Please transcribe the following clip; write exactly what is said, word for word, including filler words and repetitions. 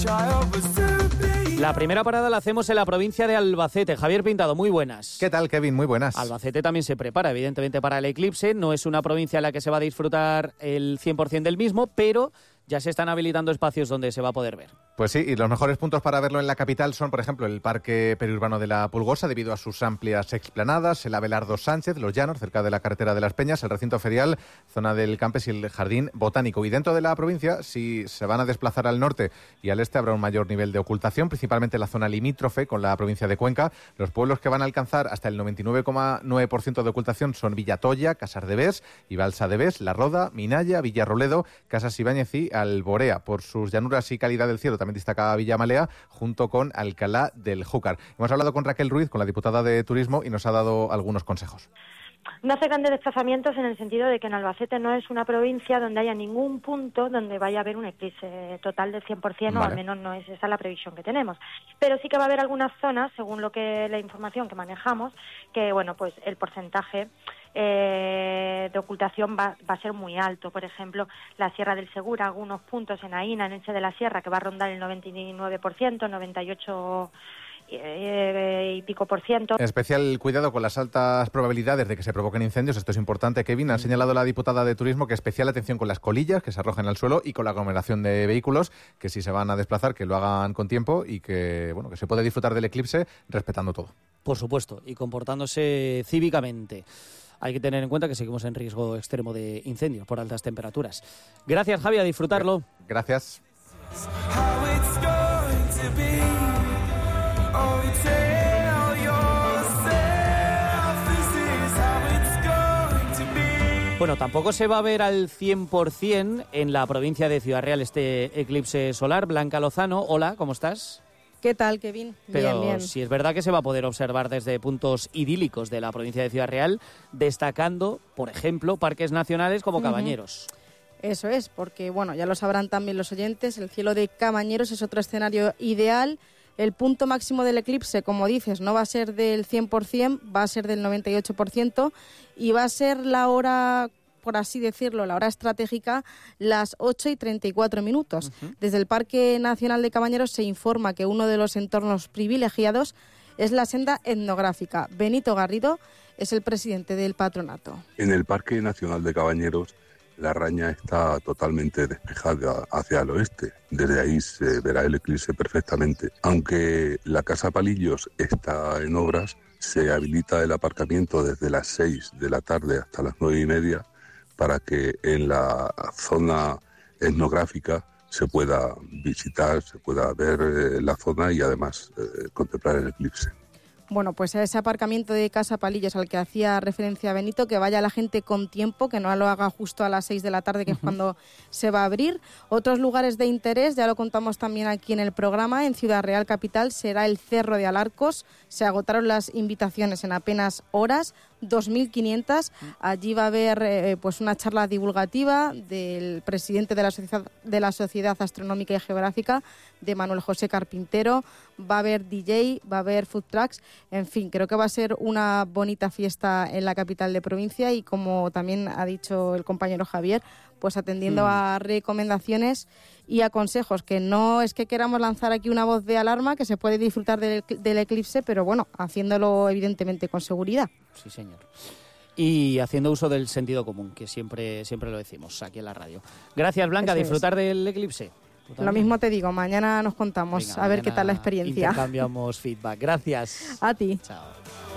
La primera parada la hacemos en la provincia de Albacete. Javier Pintado, muy buenas. ¿Qué tal, Kevin? Muy buenas. Albacete también se prepara, evidentemente, para el eclipse. No es una provincia en la que se va a disfrutar el cien por ciento del mismo, pero ya se están habilitando espacios donde se va a poder ver. Pues sí, y los mejores puntos para verlo en la capital son, por ejemplo, el Parque Periurbano de la Pulgosa, debido a sus amplias explanadas, el Abelardo Sánchez, Los Llanos, cerca de la carretera de las Peñas, el recinto ferial, zona del Campes y el Jardín Botánico. Y dentro de la provincia, si se van a desplazar al norte y al este, habrá un mayor nivel de ocultación, principalmente en la zona limítrofe con la provincia de Cuenca. Los pueblos que van a alcanzar hasta el noventa y nueve coma nueve por ciento de ocultación son Villatoya, Casardevés y Balsa de Bes, La Roda, Minaya, Villarroledo, Casas Ibáñez y Alborea. Por sus llanuras y calidad del cielo también destaca Villamalea, junto con Alcalá del Júcar. Hemos hablado con Raquel Ruiz, con la diputada de Turismo, y nos ha dado algunos consejos. No hace grandes desplazamientos en el sentido de que en Albacete no es una provincia donde haya ningún punto donde vaya a haber un eclipse total del cien por ciento, vale. O al menos no es esa la previsión que tenemos. Pero sí que va a haber algunas zonas, según lo que la información que manejamos, que bueno, pues el porcentaje eh, de ocultación va, va a ser muy alto. Por ejemplo, la Sierra del Segura, algunos puntos en Aína, en Elche de la Sierra, que va a rondar el noventa y nueve por ciento, noventa y ocho por ciento y pico por ciento. Especial cuidado con las altas probabilidades de que se provoquen incendios. Esto es importante, Kevin. Ha señalado la diputada de Turismo que especial atención con las colillas que se arrojen al suelo y con la aglomeración de vehículos, que si se van a desplazar, que lo hagan con tiempo y que, bueno, que se puede disfrutar del eclipse respetando todo. Por supuesto, y comportándose cívicamente. Hay que tener en cuenta que seguimos en riesgo extremo de incendios por altas temperaturas. Gracias, Javi, a disfrutarlo. Gracias. Bueno, tampoco se va a ver al cien por ciento en la provincia de Ciudad Real este eclipse solar. Blanca Lozano, hola, ¿cómo estás? ¿Qué tal, Kevin? Pero bien, bien. sí es verdad que se va a poder observar desde puntos idílicos de la provincia de Ciudad Real, destacando, por ejemplo, parques nacionales como Cabañeros. Uh-huh. Eso es, porque bueno, ya lo sabrán también los oyentes, el cielo de Cabañeros es otro escenario ideal. El punto máximo del eclipse, como dices, no va a ser del cien por ciento, va a ser del noventa y ocho por ciento y va a ser la hora, por así decirlo, la hora estratégica, las ocho y treinta y cuatro minutos. Uh-huh. Desde el Parque Nacional de Cabañeros se informa que uno de los entornos privilegiados es la senda etnográfica. Benito Garrido es el presidente del patronato. En el Parque Nacional de Cabañeros, la Raña está totalmente despejada hacia el oeste. Desde ahí se verá el eclipse perfectamente. Aunque la Casa Palillos está en obras, se habilita el aparcamiento desde las seis de la tarde hasta las nueve y media para que en la zona etnográfica se pueda visitar, se pueda ver eh, la zona y además eh, contemplar el eclipse. Bueno, pues a ese aparcamiento de Casa Palillos al que hacía referencia Benito, que vaya la gente con tiempo, que no lo haga justo a las seis de la tarde, que uh-huh. es cuando se va a abrir. Otros lugares de interés, ya lo contamos también aquí en el programa, en Ciudad Real Capital, será el Cerro de Alarcos. Se agotaron las invitaciones en apenas horas, dos mil quinientas. Allí va a haber eh, pues una charla divulgativa del presidente de la, Sociedad, de la Sociedad Astronómica y Geográfica, de Manuel José Carpintero. Va a haber D J, va a haber food trucks. En fin, creo que va a ser una bonita fiesta en la capital de provincia y, como también ha dicho el compañero Javier, pues atendiendo mm. a recomendaciones y a consejos, que no es que queramos lanzar aquí una voz de alarma, que se puede disfrutar del, del eclipse, pero bueno, haciéndolo evidentemente con seguridad. Sí, señor. Y haciendo uso del sentido común, que siempre, siempre lo decimos aquí en la radio. Gracias, Blanca, a disfrutar es. del eclipse. Lo mismo te digo, mañana nos contamos. Venga, a ver qué tal la experiencia. Intercambiamos feedback. Gracias. A ti. Chao.